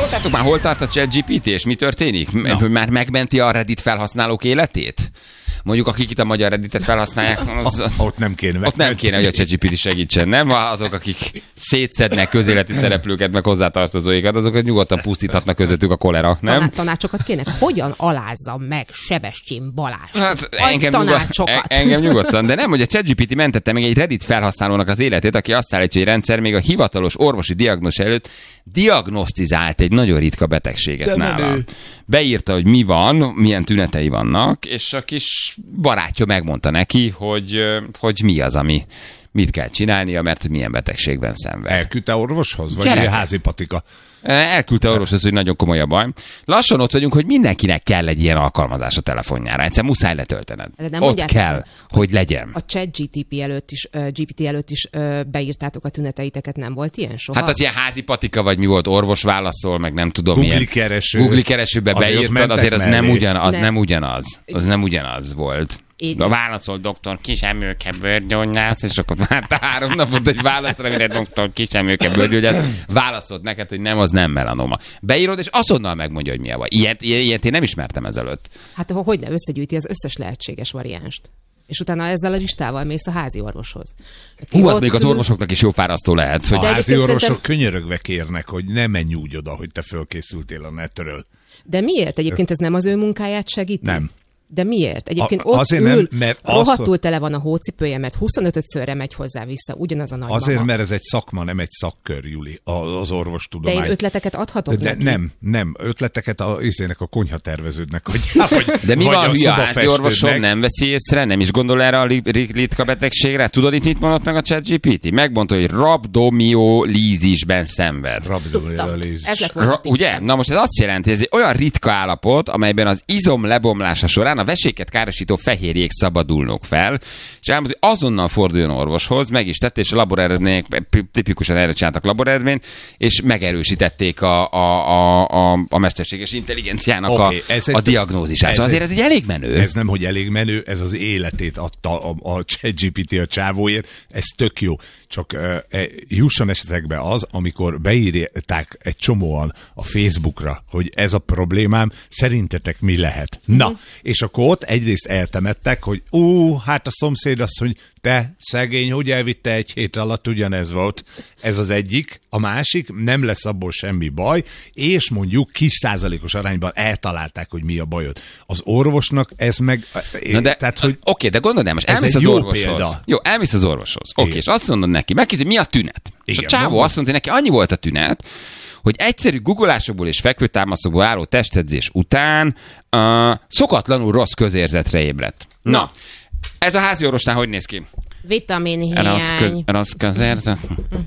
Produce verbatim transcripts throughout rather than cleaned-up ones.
Hallottátok már, hol tart a ChatGPT, és mi történik? No. Már megmenti a Reddit felhasználók életét? Mondjuk akik itt a magyar Redditet felhasználják, az, az, ott nem kéne ott nem kéne, hogy a ChatGPT segítsen, nem? Azok, akik szétszednek közéleti szereplőket, meg hozzátartozóikat, azokat nyugodtan pusztíthatnak közöttük a kolera, nem? Taná- tanácsokat kéne? Hogyan alázzam meg Sebestyén Balázs? Hát engem, tanácsokat. Nyugod, engem nyugodtan, de nem, hogy a ChatGPT mentette meg egy Reddit felhasználónak az életét, aki azt állítja, hogy a rendszer még a hivatalos orvosi diagnózis előtt diagnosztizált egy nagyon ritka betegséget nála. Beírta, hogy mi van, milyen tünetei vannak, és a kis barátja megmondta neki, hogy, hogy mi az, ami mit kell csinálnia, mert hogy milyen betegségben szenved. Elküldte orvoshoz? Vagy Gyerek. a házi patika? Elküldte orvoshoz, hogy nagyon komoly a baj. Lassan ott vagyunk, hogy mindenkinek kell egy ilyen alkalmazás a telefonjára. Egyszer muszáj letöltened. Ott kell, el, hogy legyen. A ChatGPT előtt is, uh, gé pé té előtt is uh, beírtátok a tüneteiteket, nem volt ilyen soha? Hát az ilyen házi patika, vagy mi volt, orvos válaszol, meg nem tudom Google milyen. kereső. Google keresőbe beírtad, azért az nem ugyanaz, nem. nem ugyanaz. Az nem ugyanaz volt. Én... A válaszol doktor Kisemőke bőrgyógyász, és akkor várta három napot, hogy válaszra, mire doktor Kisemőke bőrgyógyász, válaszolt neked, hogy nem, az nem melanoma. Beírod, és azonnal megmondja, hogy mi a baj. Ilyet, ilyet én nem ismertem ezelőtt. Hát hogy ne összegyűjti az összes lehetséges variánst. És utána ezzel a listával mész a házi orvoshoz. Hú, az még az orvosoknak is jó fárasztó lehet. Hogy... A házi orvosok szerintem... könyörögve kérnek, hogy ne menj úgy oda, hogy te fölkészültél a netről. De miért? Egyébként ez nem az ő munkáját segíti? Nem. De miért? Egyébként a, ott ül, nem, mert rohadtul az, tele van a hócipője, mert huszonötödszörre megy hozzá-vissza, ugyanaz a nagymama. Azért, mert ez egy szakma, nem egy szakkör, Juli, az orvostudomány. De én ötleteket adhatok De neki? nem, nem, ötleteket a izének, a konyhaterveződnek, hogy vagy, de mi vagy van, a hülye a házi orvosom, nem veszi észre, nem is gondol erre a ritka betegségre? Tudod itt mit mondott meg a ChatGPT? Megmondta, hogy rabdomiolízisben szenved. Rabdomiolízis. Ez lett volna Ra- ugye? Na most ez azt jelenti, hogy ez egy olyan ritka állapot, amelyben az izom lebomlása során a veséket károsító fehérjék szabadulnak fel, és elmondta, hogy azonnal forduljon orvoshoz, meg is tette, és a laboreredmények tipikusan erre csináltak laboreredményt, és megerősítették a, a, a, a, a mesterséges intelligenciának okay, a, a diagnózisát. Szóval azért ez egy elég menő. Ez nem, hogy elég menő, ez az életét adta a, a ChatGPT a csávóért, ez tök jó. Csak uh, jusson esetekbe az, amikor beírták egy csomóan a Facebookra, hogy ez a problémám, szerintetek mi lehet? Na, mm. és akkor ott egyrészt eltemettek, hogy ú, hát a szomszéd azt, hogy te szegény, hogy elvitte egy hét alatt, ugyanez volt. Ez az egyik. A másik, nem lesz abból semmi baj, és mondjuk kis százalékos arányban eltalálták, hogy mi a bajod. Az orvosnak ez meg... Na de, tehát, hogy oké, de gondold el, most elmész az orvoshoz. Példa. Jó, elmész az orvoshoz. Oké, és azt mondod neki, megkérdezi, mi a tünet? Igen, és a csávó azt mondta, hogy neki annyi volt a tünet, hogy egyszerű googolásokból és fekvőtámaszokból álló testedzés után uh, szokatlanul rossz közérzetre ébredt. Na, Na. Ez a házi orvosnál hogy néz ki? Vitaminhiány. Rossz, köz, rossz közérzet.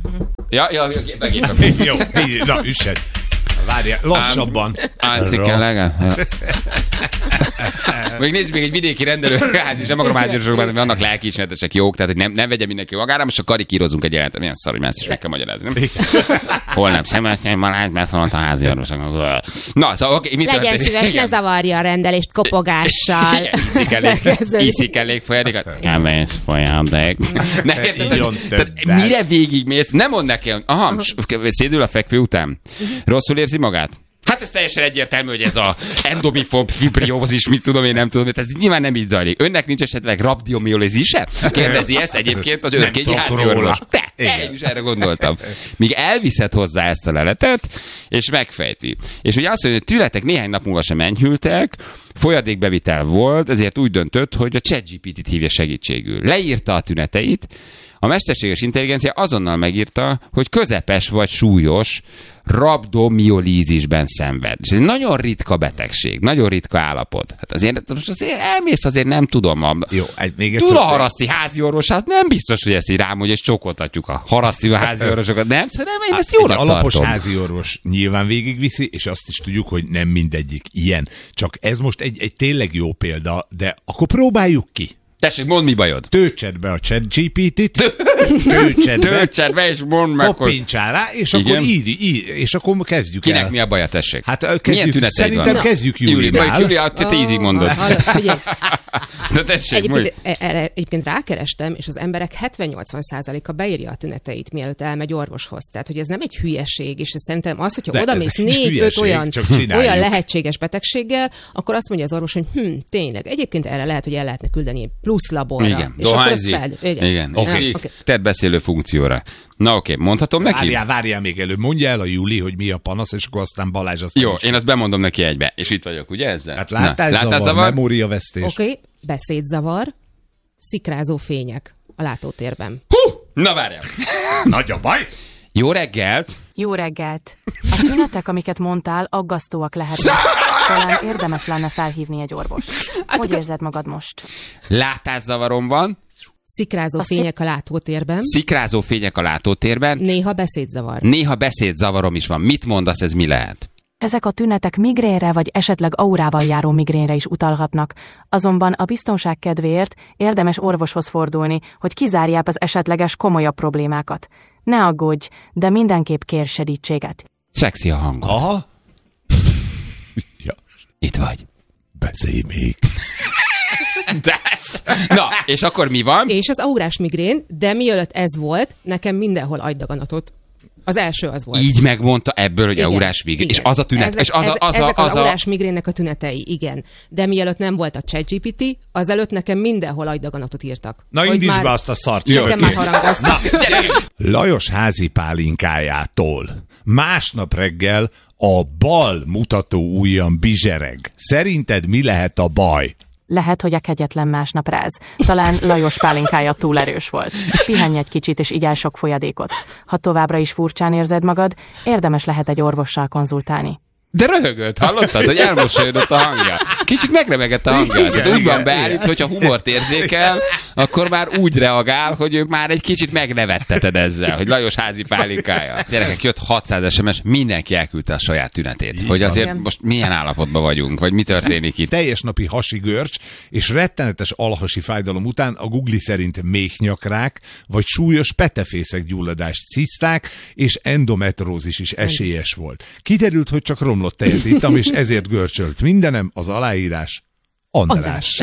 Ja, ja, megértem. Jó, na, üssed. Várjál, lassabban. Állszik kell legalább. Még nézzük még egy vidéki rendelőház, és nem akarom háziorvosokban, mert vannak lelkiismeretesek jók, tehát hogy nem, nem vegye mindenki magára, most a karikírozunk egy jelentet. Milyen szar, hogy más is meg kell magyarázni, nem? Holnap Sebestyén Balázs beszólt a háziorvosoknak. Na, szóval oké, mit legyen történik? szíves, ne zavarja a rendelést kopogással. Iszik elég, iszik elég folyadékat? Kevés folyadék. Mire végigmész? Nem mondd neki, aha, szédül a fekvő után. Rosszul érzi magát? Hát ez teljesen egyértelmű, hogy ez a endomifob fibriózis, mit tudom én, nem tudom, ez nyilván nem így zajlik. Önnek nincs esetleg rabdomiolizise? Kérdezi ezt egyébként az őrkényi háziorvos. Te, te, én is erre gondoltam. Míg elviszed hozzá ezt a leletet, és megfejti. És ugye azt mondja, hogy tünetek néhány nap múlva sem enyhültek, folyadékbevitel volt, ezért úgy döntött, hogy a ChatGPT-t hívja segítségül. Leírta a tüneteit, a mesterséges intelligencia azonnal megírta, hogy közepes vagy súlyos rabdomiolízisben szenved. És ez egy nagyon ritka betegség, nagyon ritka állapot. Hát azért, most azért elmész, azért nem tudom. A Jó, még túl a haraszti házi orvos, hát nem biztos, hogy ezt így rám, hogy és csókoltatjuk a haraszti házi orvosokat. Nem, szerintem én ezt jónak tartom. Egy alapos házi orvos nyilván végigviszi, és azt is tudjuk, hogy nem mindegyik ilyen. Csak ez most egy, egy tényleg jó példa, de akkor próbáljuk ki. Tessék, mondd, mi bajod. Töltsed be a ChatGPT-t, töltsed be, Töltsed be, és mondd meg, hogy... koppintsál rá, és Igen? akkor írj, írj, és akkor kezdjük Kinek el. mi a baja, tessék? Hát Milyen kezdjük, tüneteid szerintem van? kezdjük Júli, Júlinál. majd Júli, te, te ízig mondod. Hallod, figyelj, Na tessék, mondj. Egyébként, erre egyébként rákerestem, és az emberek hetven-nyolcvan százaléka beírja a tüneteit, mielőtt elmegy orvoshoz. Tehát, hogy ez nem egy hülyeség, és szerintem az, hogyha De oda ez mész egy négy-öt hülyeség, olyan, csak csináljuk. olyan lehetséges betegséggel, akkor azt mondja az orvos, hogy hm, tényleg, egyébként erre lehet, hogy el lehetne küldeni egy plusz laborra. Igen, és akkor azt dohányzik. fel... Igen. Igen. Ja, Okay. okay. Tedd beszélő funkcióra. Na oké, okay. mondhatom neki? Várjál, várjál még előbb, mondja el a Júli, hogy mi a panasz, és akkor aztán Balázs azt Jó, is. én azt bemondom neki egybe. És itt vagyok, ugye ezzel? Hát látászavar, memóriavesztés. Oké, okay. Beszédzavar, szikrázó fények a látótérben. Hú! Na várjál. Nagy a baj. Jó reggelt! Jó reggelt! A tünetek, amiket mondtál, aggasztóak lehetnek. Talán érdemes lenne felhívni egy orvost. Hogy érzed magad most? Látászavarom van, Szikrázó A fények a látótérben, szikrázó fények a látótérben, néha beszédzavar. néha beszédzavarom is van. Mit mondasz, ez mi lehet? Ezek a tünetek migrénre vagy esetleg aurával járó migrénre is utalhatnak. Azonban a biztonság kedvéért érdemes orvoshoz fordulni, hogy kizárják az esetleges komolyabb problémákat. Ne aggódj, de mindenképp kér segítséget. Szexi a hangod. Aha. Ja, Itt vagy. beszélj még. De... Na, és akkor mi van? És az aurás migrén, de mielőtt ez volt, nekem mindenhol agydaganatot. Az első az volt. Így megmondta ebből, hogy Igen, aurás migrén. És igen. az a tünet. Ezek, és az, a, az, ezek a, az, az az a... aurás migrénnek a tünetei, igen. De mielőtt nem volt a ChatGPT, azelőtt nekem mindenhol agydaganatot írtak. Na Hogy indítsd már- be azt a szart. Nekem jövök már én. harangoztak. Lajos házi pálinkájától másnap reggel a bal mutató ujjam bizsereg. Szerinted mi lehet a baj? Lehet, hogy a kegyetlen másnap ráz. Talán Lajos pálinkája túl erős volt. Pihenj egy kicsit és igyál sok folyadékot. Ha továbbra is furcsán érzed magad, érdemes lehet egy orvossal konzultálni. De röhögött, hallottad, hogy elmosolyodott a hangja. Kicsit megremegett a hangja. Igen, Tehát úgy van igen, beállítva, hogyha humort érzékel, akkor már úgy reagál, hogy ő már egy kicsit megnevetteted ezzel, hogy Lajos házi pálinkája. Gyerekek, jött hatszáz es em es, mindenki elküldte a saját tünetét. Hogy azért Igen. most milyen állapotban vagyunk, vagy mi történik itt. Teljes napi hasi görcs és rettenetes alhasi fájdalom után a Google szerint méhnyakrák vagy súlyos petefészek gyulladást ciszták, és endometrózis is esélyes volt. Kiderült, hogy csak romlott tejet ittam, és ezért görcsölt mindenem, az aláírás András.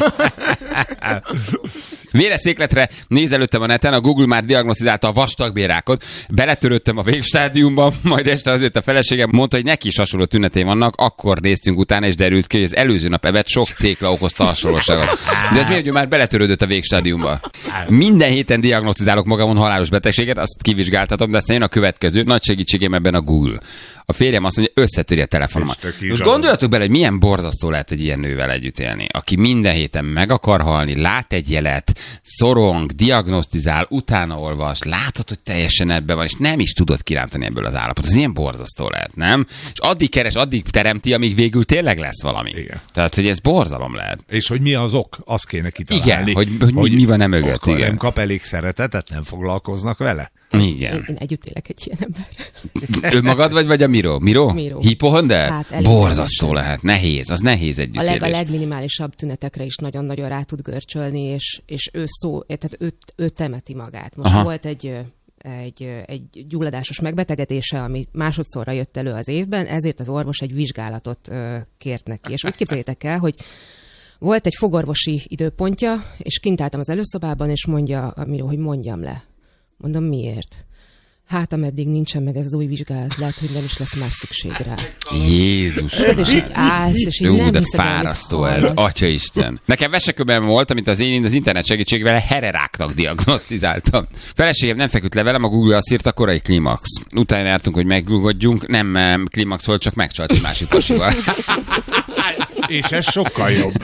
Véreszékletre nézelődtem a neten, a Google már diagnosztizálta a vastagbélrákot, beletörődtem a végstádiumba, majd este azért a feleségem mondta, hogy neki is hasonló tünetei vannak, akkor néztünk utána, és derült ki, hogy az előző nap evett sok cékla okozta hasonlóságot. De ez mi, hogy ő már beletörődött a végstádiumba. Minden héten diagnosztizálok magamon halálos betegséget, azt kivizsgáltatom, de aztán jön a következő, nagy segítségem ebben a Google. A férjem azt mondja, összetöri a telefonomat. Most gondoljatok bele, hogy milyen borzasztó lehet egy ilyen nővel együtt élni, aki minden héten meg akar halni, lát egy jelet, szorong, diagnosztizál, utána olvas, látod, hogy teljesen ebben van, és nem is tudod kirántani ebből az állapot. Ez ilyen borzasztó lehet, nem? És addig keres, addig teremti, amíg végül tényleg lesz valami. Igen. Tehát, hogy ez borzalom lehet. És hogy mi az ok, azt kéne kitalálni. Igen, hogy, hogy, hogy mi van e mögött. Akkor Igen. nem kap elég szeretetet, nem foglalkoznak vele. Igen. Én, én együtt élek egy ilyen ember. Ő magad vagy, vagy a Miro? Miro? Miro. Hipohonder? Hát elég Borzasztó erősen. lehet. Nehéz. Az nehéz A, együttélés. leg, a legminimálisabb tünetekre is nagyon-nagyon rá tud görcsölni, és, és ő szó, tehát ő, ő temeti magát. Most Aha. volt egy, egy, egy gyulladásos megbetegedése, ami másodszorra jött elő az évben, ezért az orvos egy vizsgálatot ö, kért neki. És úgy képzeljétek el, hogy volt egy fogorvosi időpontja, és kint álltam az előszobában, és mondja a Miro, hogy mondjam le. Mondom, miért? Hát, ameddig nincsen meg ez az új vizsgálat, lehet, hogy nem is lesz más szükség rá. Jézus. Tudod, és így állsz, és így Jó, nem de hiszed el, amit fárasztó ez. hallasz. Atyaisten. Nekem veseköben volt, amit az én az internet segítségével hereráknak diagnosztizáltam. Feleségem nem feküdt le velem, a Google azt írta, korai klímax. Utána jártunk, hogy megnyugodjunk, nem em, klímax volt, csak megcsalt egy másik pasival. És ez sokkal jobb.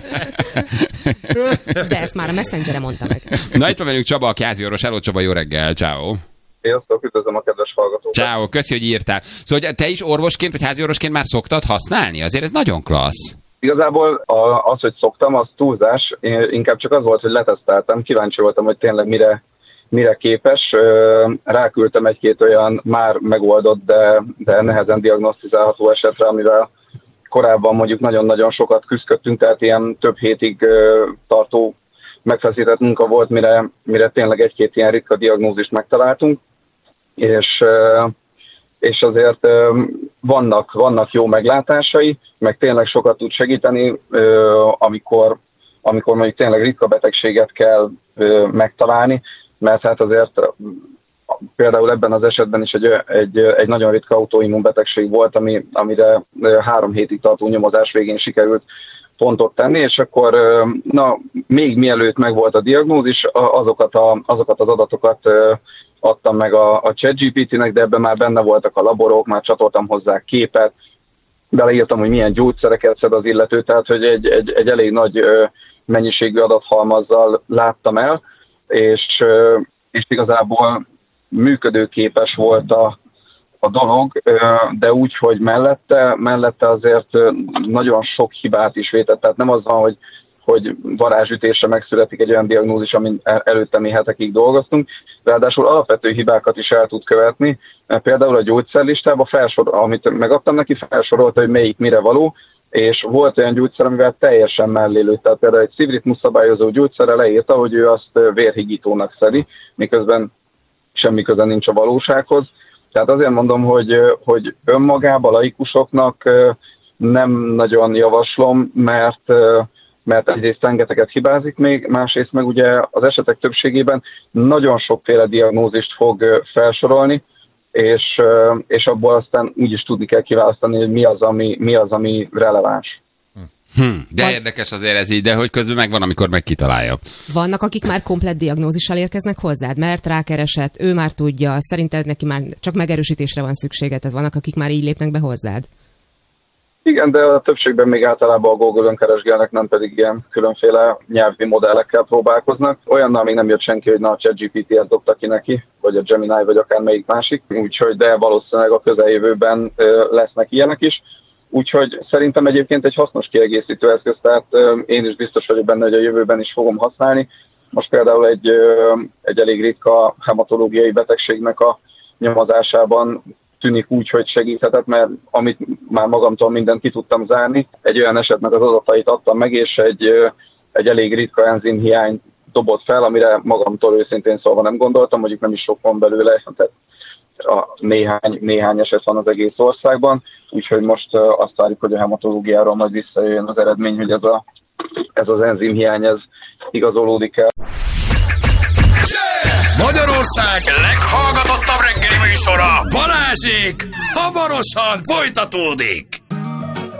De ezt már a Messengeren mondta meg. Na, itt van velünk Csaba, a házi orvos. Hello, Csaba, jó reggel. Ciao. Sziasztok, üdvözlöm a kedves hallgatókat. Ciao, köszi, hogy írtál. Szóval hogy te is orvosként, vagy házi orvosként már szoktad használni? Azért ez nagyon klassz. Igazából a, az, hogy szoktam, az túlzás. Én inkább csak az volt, hogy leteszteltem. Kíváncsi voltam, hogy tényleg mire, mire képes. Ráküldtem egy-két olyan már megoldott, de, de nehezen diagnosztizálható esetre, amivel korábban mondjuk nagyon-nagyon sokat küzdöttünk, tehát ilyen több hétig tartó megfeszített munka volt, mire, mire tényleg egy-két ilyen ritka diagnózist megtaláltunk, és, és azért vannak, vannak jó meglátásai, meg tényleg sokat tud segíteni, amikor, amikor mondjuk tényleg ritka betegséget kell megtalálni, mert hát azért például ebben az esetben is egy, egy, egy nagyon ritka autoimmunbetegség volt, ami, amire három hétig tartó nyomozás végén sikerült pontot tenni, és akkor na, még mielőtt megvolt a diagnózis, azokat, a, azokat az adatokat adtam meg a, a ChatGPT-nek, de ebben már benne voltak a laborok, már csatoltam hozzá képet, beleírtam, hogy milyen gyógyszereket szed az illető, tehát hogy egy, egy, egy elég nagy mennyiségű adathalmazzal láttam el, és, és igazából működőképes volt a, a dolog, de úgy, hogy mellette, mellette azért nagyon sok hibát is vétett. Tehát nem az van, hogy, hogy varázsütésre megszületik egy olyan diagnózis, amin előtte mi hetekig dolgoztunk, ráadásul alapvető hibákat is el tud követni. Például a gyógyszerlistában, felsor, amit megadtam neki, felsorolta, hogy melyik mire való, és volt olyan gyógyszer, amivel teljesen mellé lőtt. Tehát például egy szívritmus szabályozó gyógyszerre leírta, hogy ő azt vérhigítónak szedi, miközben semmi köze nincs a valósághoz. Tehát azért mondom, hogy, hogy önmagában laikusoknak nem nagyon javaslom, mert, mert egyrészt rengeteget hibázik még, másrészt meg ugye az esetek többségében nagyon sokféle diagnózist fog felsorolni, és, és abból aztán úgy is tudni kell kiválasztani, hogy mi az, ami, mi az, ami releváns. Hm, de Vagy... érdekes azért ez így, de hogy közben megvan, amikor megkitalálja. Vannak, akik már komplett diagnózissal érkeznek hozzád, mert rákeresett, ő már tudja, szerinted neki már csak megerősítésre van szüksége, tehát vannak, akik már így lépnek be hozzád? Igen, de a többségben még általában a Google-ön keresgélnek, nem pedig ilyen különféle nyelvi modellekkel próbálkoznak. Olyannal még nem jött senki, hogy na a ChatGPT-et dobta ki neki, vagy a Gemini, vagy akár melyik másik, úgyhogy de valószínűleg a közeljövőben lesznek ilyenek is. Úgyhogy szerintem egyébként egy hasznos kiegészítő eszköz, tehát én is biztos vagyok benne, hogy a jövőben is fogom használni. Most például egy, egy elég ritka hematológiai betegségnek a nyomozásában tűnik úgy, hogy segíthetett, mert amit már magamtól mindent ki tudtam zárni, egy olyan esetnek az adatait adtam meg, és egy, egy elég ritka enzimhiány dobott fel, amire magamtól őszintén szólva nem gondoltam, mondjuk nem is sok van belőle, tehát a néhány, néhány eset van az egész országban, úgyhogy most azt várjuk, hogy a hematológiáról majd visszajöjjön az eredmény, hogy ez, a, ez az enzimhiány ez igazolódik el. Magyarország leghallgatottabb reggeli műsora, Balázsék hamarosan folytatódik!